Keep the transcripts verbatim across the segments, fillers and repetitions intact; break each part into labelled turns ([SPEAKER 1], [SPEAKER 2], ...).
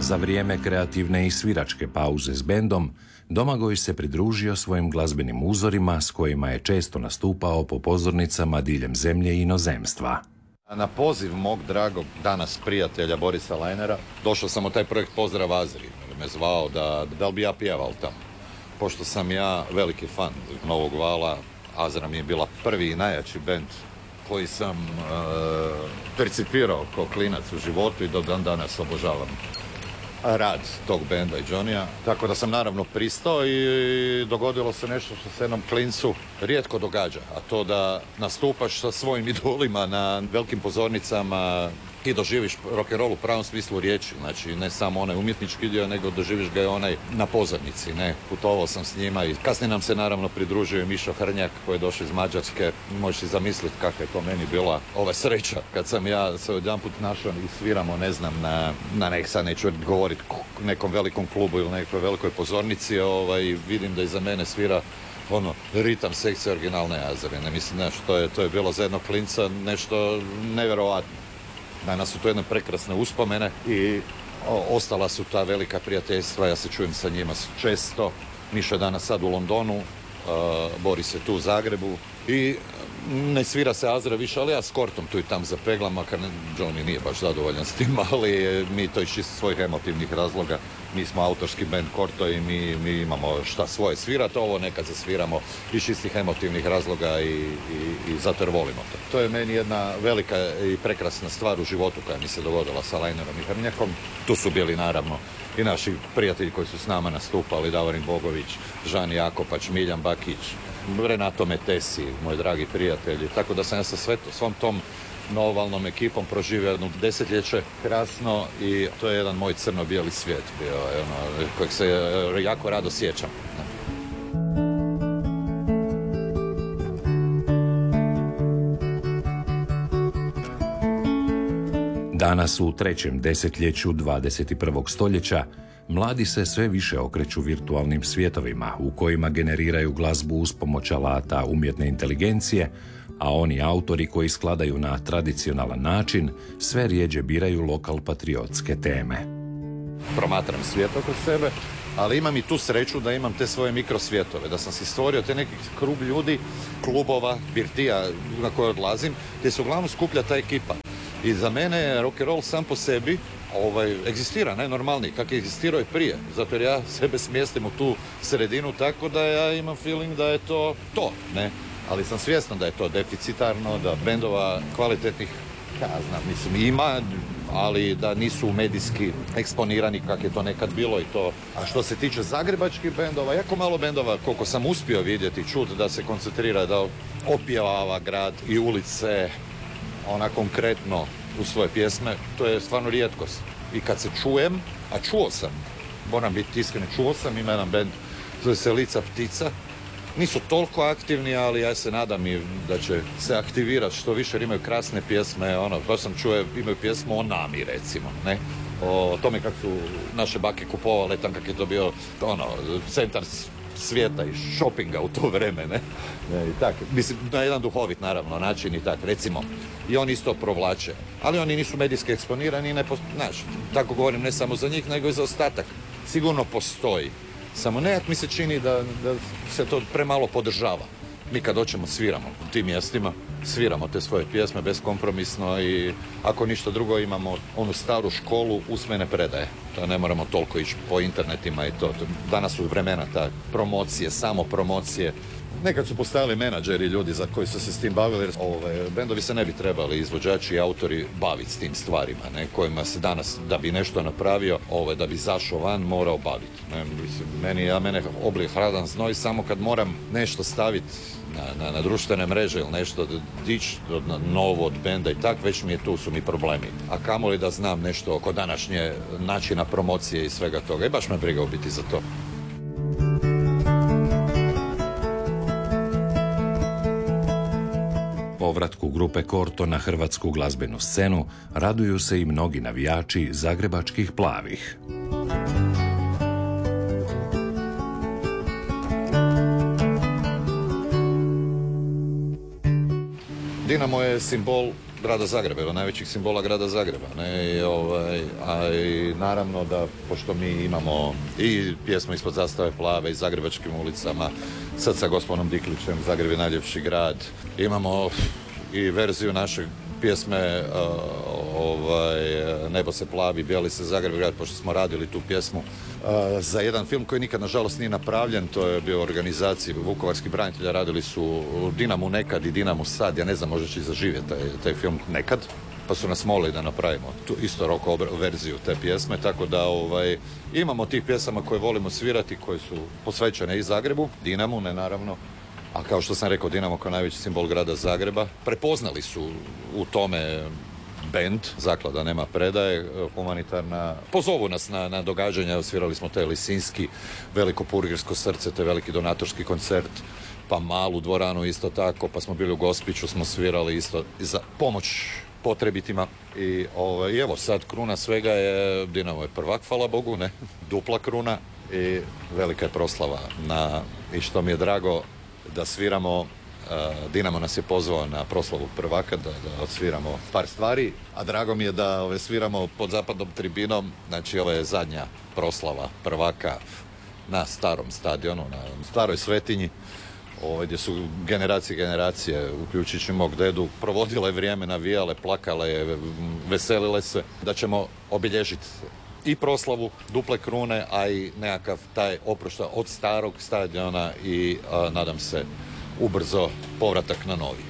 [SPEAKER 1] Za vrijeme kreativne i sviračke pauze s bendom, Domagoj se pridružio svojim glazbenim uzorima s kojima je često nastupao po pozornicama diljem zemlje i inozemstva.
[SPEAKER 2] Na poziv mog dragog danas prijatelja Borisa Lajnera došao sam u taj projekt Pozdrav Azri. Me zvao da, da li bi ja pjevao tamo. Pošto sam ja veliki fan Novog vala, Azra mi je bila prvi i najjači bend koji sam uh, percipirao kao klinac u životu i do dan danas obožavam rad tog benda i Johnnya. Tako da sam naravno pristao i dogodilo se nešto što se jednom klincu rijetko događa, a to da nastupaš sa svojim idolima na velikim pozornicama i doživiš rock'n'roll u pravom smislu riječi. Znači, ne samo onaj umjetnički dio, nego doživiš ga i onaj na pozornici. Ne? Putovao sam s njima i kasnije nam se naravno pridružio i Mišo Hrnjak koji je došao iz Mađarske. Možeš si zamisliti kakva je to meni bila ova sreća kad sam ja se odjedanput našao i sviramo, ne znam, na, na nek, sad neću govoriti nekom velikom klubu ili nekoj velikoj pozornici, ovaj, vidim da iza mene svira ono, ritam sekcije originalne Azrine. Mislim, znaš, to je, to je bilo za jednog klinca nešto nevjerovatno. Danas su to jedne prekrasne uspomene i o, ostala su ta velika prijateljstva, ja se čujem sa njima često. Mišo je danas sad u Londonu, uh, Boris je tu u Zagrebu i ne svira se Azra više, ali ja s Kortom tu i tam zapeglam, makar Johnny nije baš zadovoljan s tim, ali mi to iz čisto svojih emotivnih razloga. Mi smo autorski band Korto i mi, mi imamo šta svoje svirati, ovo nekad zasviramo iz čistih emotivnih razloga i, i, i zato jer volimo to. To je meni jedna velika i prekrasna stvar u životu koja mi se dogodila sa Lajnerom i Hrnjakom. Tu su bili naravno i naši prijatelji koji su s nama nastupali, Davorin Bogović, Žani Jakopač, Miljan Bakić, Renato Metesi, moji dragi prijatelji. Tako da sam ja sa sve to, svom tom novovalnom ekipom proživio jedno desetljeće krasno i to je jedan moj crno-bijeli svijet bio, ono, kojeg se jako rado sjećam.
[SPEAKER 1] Danas u trećem desetljeću dvadeset prvog stoljeća mladi se sve više okreću virtualnim svijetovima u kojima generiraju glazbu uz pomoć alata umjetne inteligencije, a oni autori koji skladaju na tradicionalan način sve rjeđe biraju lokal patriotske teme.
[SPEAKER 2] Promatram svijet oko sebe, ali imam i tu sreću da imam te svoje mikrosvijetove, da sam si stvorio te neki krug ljudi, klubova, birtija na koje odlazim, gdje se uglavnom skuplja ta ekipa. I za mene je rock'n'roll sam po sebi ovaj, egzistira, najnormalniji, kako je egzistirao i prije. Zato jer ja sebe smjestim u tu sredinu tako da ja imam feeling da je to to, ne? Ali sam svjestan da je to deficitarno, da bendova kvalitetnih, ja znam, mislim, ima, ali da nisu medijski eksponirani kako je to nekad bilo i to. A što se tiče zagrebačkih bendova, jako malo bendova, koliko sam uspio vidjeti, čuti da se koncentrira, da opjevava grad i ulice, ona konkretno u svoje pjesme, to je stvarno rijetkost. I kad se čujem, a čuo sam, moram biti iskren, čuo sam, ima jedan bend, zove se Lica ptica, nisu toliko aktivni, ali ja se nadam i da će se aktivirati što više jer imaju krasne pjesme, ono, baš sam čuo, imaju pjesmu o nami, recimo, ne? O tome kako su naše bake kupovale, tam kak je to bio, ono, centar svijeta i šopinga u to vreme, ne? ne i tak. Mislim, na jedan duhovit, naravno, način i tak, recimo. I oni isto provlače. Ali oni nisu medijski eksponirani i ne post... Znaš, tako govorim ne samo za njih, nego i za ostatak. Sigurno postoji. Samo nekak mi se čini da, da se to premalo podržava. Mi kad hoćemo sviramo u tim mjestima, sviramo te svoje pjesme beskompromisno i ako ništa drugo imamo onu staru školu usmene predaje. To ne moramo toliko ići po internetima i to. Danas su vremena ta promocije, samo promocije. Nekad su postajali menadžeri ljudi za koji su se s tim bavili, jer ove, bendovi se ne bi trebali, izvođači i autori, baviti s tim stvarima, ne, kojima se danas, da bi nešto napravio, ove, da bi zašao van, morao baviti. Ne, mislim, meni, ja mene oblik hradan znoj samo kad moram nešto staviti na, na, na društvene mreže ili nešto dići novo od benda i tak, već mi je tu su mi problemi. A kamoli da znam nešto oko današnje načina promocije i svega toga. I baš me briga u biti za to.
[SPEAKER 1] Povratku grupe Korto na hrvatsku glazbenu scenu raduju se i mnogi navijači zagrebačkih plavih.
[SPEAKER 2] Dinamo je simbol grada Zagreba, jedan najvećih simbola grada Zagreba. Ne? I, ovaj, a i naravno da, pošto mi imamo i pjesmu Ispod zastave plave i Zagrebačkim ulicama, sad sa gospodinom Diklićem, Zagreb je najljepši grad, imamo i verziju našeg pjesme uh, ovaj, Nebo se plavi, bijeli se Zagreb grad, pošto smo radili tu pjesmu uh, za jedan film koji nikad nažalost nije napravljen. To je bio u organizaciji vukovarskih branitelja, radili su Dinamu nekad i Dinamu sad, ja ne znam, možda će i zaživjeti taj, taj film nekad, pa su nas molili da napravimo tu isto rock verziju te pjesme, tako da ovaj, imamo tih pjesama koje volimo svirati, koje su posvećene i Zagrebu, Dinamu, ne naravno. A kao što sam rekao, Dinamo kao najveći simbol grada Zagreba. Prepoznali su u tome bend, Zaklada Nema predaje, humanitarna. Pozovu nas na, na događanja, svirali smo taj Lisinski, Veliko purgersko srce, te veliki donatorski koncert, pa malu dvoranu isto tako, pa smo bili u Gospiću, smo svirali isto za pomoć potrebitima. I ovaj, evo sad kruna svega je, Dinamo je prvak, hvala Bogu, ne, dupla kruna i velika je proslava na, i što mi je drago, da sviramo, Dinamo nas je pozvao na proslavu prvaka, da, da odsviramo par stvari, a drago mi je da ove, sviramo pod zapadnom tribinom, znači ovo je zadnja proslava prvaka na starom stadionu, na staroj svetinji, ove, gdje su generacije generacije, uključujući mog dedu, provodile vrijeme, navijale, plakale, veselile se, da ćemo obilježiti i proslavu duple krune, a i nekakav taj oproštaj od starog stadiona i a, nadam se ubrzo povratak na novi.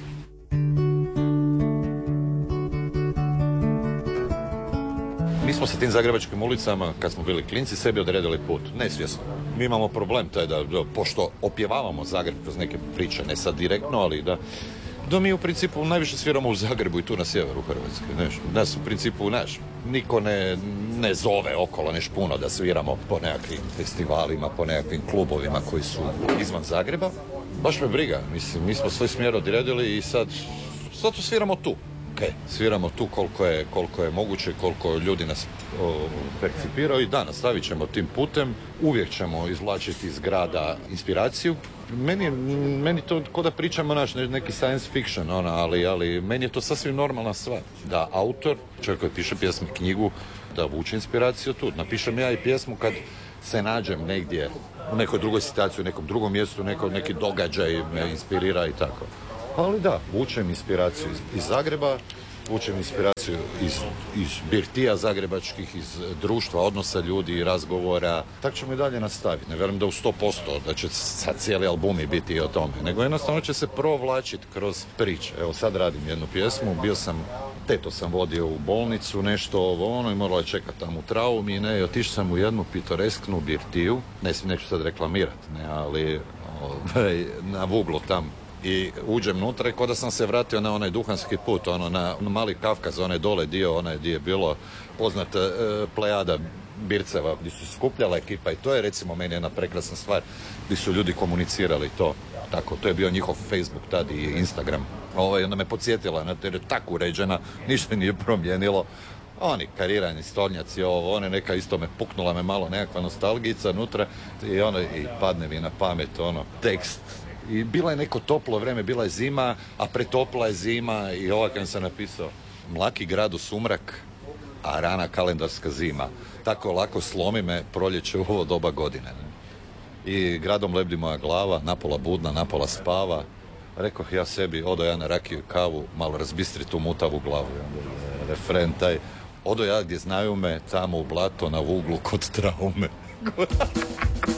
[SPEAKER 2] Mi smo sa tim zagrebačkim ulicama, kad smo bili klinci, sebi odredili put, nesvjesno. Mi imamo problem taj da, da pošto opjevavamo Zagreb kroz neke priče, ne sad direktno, ali da da mi u principu najviše sviramo u Zagrebu i tu na sjeveru Hrvatske. Neš, nas u principu, znaš, niko ne, ne zove okolo neš puno da sviramo po nekakvim festivalima, po nekakvim klubovima koji su izvan Zagreba. Baš me briga, mislim, mi smo svoj smjer odredili i sad, sad sviramo tu. Okay. Sviramo tu koliko je, koliko je moguće, koliko ljudi nas o, percipiraju i da, nastavit ćemo tim putem. Uvijek ćemo izvlačiti iz grada inspiraciju. Meni, meni to ko da pričamo naš neki science fiction, ona, ali, ali meni je to sasvim normalna stvar. Da autor, čovjek koji piše pjesmu, knjigu, da vuče inspiraciju tu. Napišem ja i pjesmu kad se nađem negdje u nekoj drugoj situaciji, u nekom drugom mjestu, neko, neki događaj me inspirira i tako. Ali da, vučem inspiraciju iz, iz Zagreba, vučem inspiraciju iz, iz birtija zagrebačkih, iz društva, odnosa ljudi, razgovora. Tako ćemo i dalje nastaviti. Ne vjerujem da u sto posto da će sad cijeli albumi biti o tome, nego jednostavno će se provlačiti kroz priče. Evo sad radim jednu pjesmu, bio sam, teto sam vodio u bolnicu, nešto ovo ono i morala je čekati tamo u traumi, ne, i otišao sam u jednu pitoresknu birtiju, ne smijem, neću sad reklamirati, ne, ali ovaj, na Vuglu tam. I uđem unutra i kao da sam se vratio na onaj duhanski put, ono na, na Mali Kavkaz, onaj dole dio, onaj gdje je bilo poznata e, plejada birceva, gdje su skupljala ekipa i to je recimo meni jedna prekrasna stvar, gdje su ljudi komunicirali to. Tako, to je bio njihov Facebook tad i Instagram. Ovaj, onda me podsjetila, na jer je tako uređena, ništa nije promijenilo. Oni karirani stolnjaci, ovo, one neka isto me puknula me malo nekakva nostalgica unutra i ono, i padne mi na pamet, ono, tekst. I bila je neko toplo vrijeme, bila je zima, a pretopla je zima i ovakav sam napisao. Mlaki grad u sumrak, a rana kalendarska zima. Tako lako slomi me proljeće u ovo doba godine. Ne? I gradom lebdi moja glava, napola budna, napola spava. Rekoh ja sebi, odo ja na rakiju i kavu, malo razbistri tu mutavu glavu. Refren taj, odo ja gdje znaju me, tamo u blato, na Vuglu kod traume.